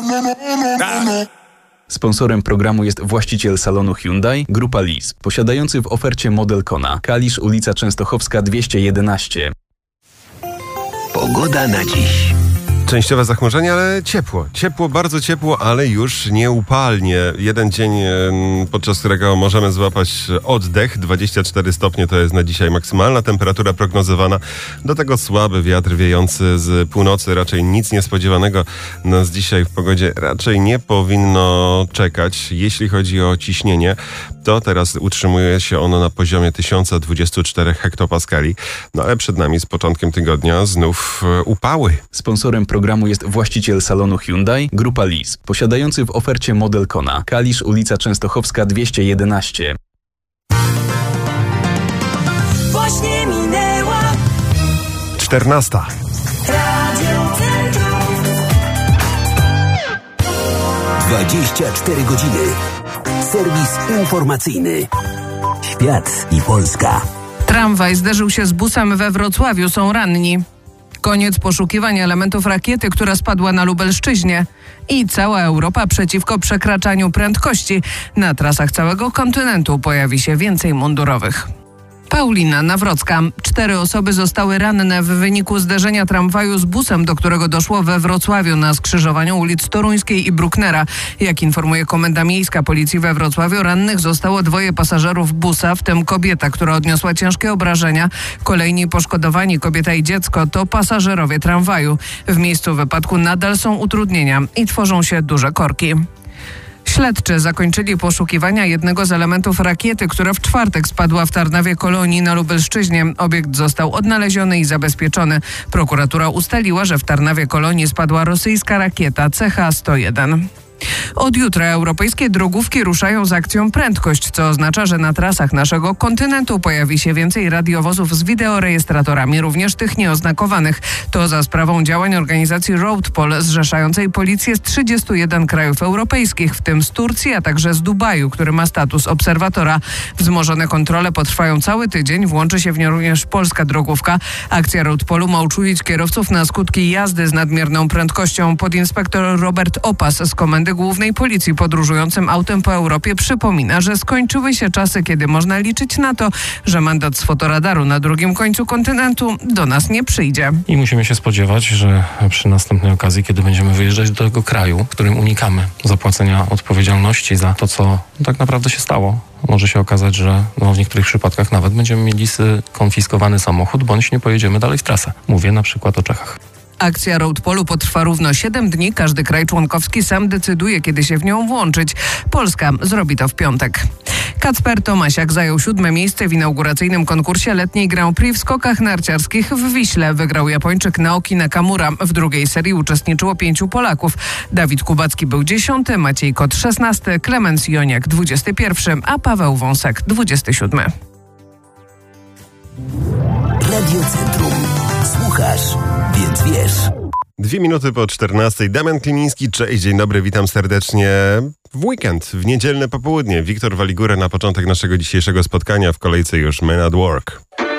Sponsorem programu jest właściciel salonu Hyundai, Grupa Lis, posiadający w ofercie model Kona, Kalisz, ulica Częstochowska 211. Pogoda na dziś. Częściowe zachmurzenie, ale ciepło. Ciepło, bardzo ciepło, ale już nie upalnie. Jeden dzień, podczas którego możemy złapać oddech. 24 stopnie to jest na dzisiaj maksymalna temperatura prognozowana. Do tego słaby wiatr wiejący z północy. Raczej nic niespodziewanego nas dzisiaj w pogodzie raczej nie powinno czekać. Jeśli chodzi o ciśnienie, to teraz utrzymuje się ono na poziomie 1024 hektopaskali. No ale przed nami z początkiem tygodnia znów upały. Sponsorem programu jest właściciel salonu Hyundai, Grupa Lis, posiadający w ofercie model Kona, Kalisz, ulica Częstochowska 211. Właśnie minęła 14. Radio Centrum. 24 godziny. Serwis informacyjny. Świat i Polska. Tramwaj zderzył się z busem we Wrocławiu, są ranni. Koniec poszukiwań elementów rakiety, która spadła na Lubelszczyźnie. I cała Europa przeciwko przekraczaniu prędkości. Na trasach całego kontynentu pojawi się więcej mundurowych. Paulina Nawrocka. 4 osoby zostały ranne w wyniku zderzenia tramwaju z busem, do którego doszło we Wrocławiu na skrzyżowaniu ulic Toruńskiej i Brucknera. Jak informuje Komenda Miejska Policji we Wrocławiu, rannych zostało 2 pasażerów busa, w tym kobieta, która odniosła ciężkie obrażenia. Kolejni poszkodowani, kobieta i dziecko, to pasażerowie tramwaju. W miejscu wypadku nadal są utrudnienia i tworzą się duże korki. Śledczy zakończyli poszukiwania jednego z elementów rakiety, która w czwartek spadła w Tarnawie Kolonii na Lubelszczyźnie. Obiekt został odnaleziony i zabezpieczony. Prokuratura ustaliła, że w Tarnawie Kolonii spadła rosyjska rakieta CH-101. Od jutra europejskie drogówki ruszają z akcją Prędkość, co oznacza, że na trasach naszego kontynentu pojawi się więcej radiowozów z wideorejestratorami, również tych nieoznakowanych. To za sprawą działań organizacji RoadPol, zrzeszającej policję z 31 krajów europejskich, w tym z Turcji, a także z Dubaju, który ma status obserwatora. Wzmożone kontrole potrwają cały tydzień, włączy się w nie również polska drogówka. Akcja RoadPolu ma uczulić kierowców na skutki jazdy z nadmierną prędkością. Podinspektor Robert Opas z Komendy Głównej Policji podróżującym autem po Europie przypomina, że skończyły się czasy, kiedy można liczyć na to, że mandat z fotoradaru na drugim końcu kontynentu do nas nie przyjdzie. I musimy się spodziewać, że przy następnej okazji, kiedy będziemy wyjeżdżać do tego kraju, w którym unikamy zapłacenia odpowiedzialności za to, co tak naprawdę się stało, może się okazać, że w niektórych przypadkach nawet będziemy mieli skonfiskowany samochód, bądź nie pojedziemy dalej w trasę. Mówię na przykład o Czechach. Akcja RoadPolu potrwa równo 7 dni. Każdy kraj członkowski sam decyduje, kiedy się w nią włączyć. Polska zrobi to w piątek. Kacper Tomasiak zajął 7. miejsce w inauguracyjnym konkursie letniej Grand Prix w skokach narciarskich w Wiśle. Wygrał Japończyk Naoki Nakamura. W drugiej serii uczestniczyło 5 Polaków. Dawid Kubacki był 10., Maciej Kot 16., Klemens Joniak 21., a Paweł Wąsek 27. Radio Centrum. Słuchasz, więc wiesz. 2 minuty po 14. Damian Klimiński, cześć, dzień dobry, witam serdecznie w weekend, w niedzielne popołudnie. Wiktor Waligura na początek naszego dzisiejszego spotkania, w kolejce już Men at Work.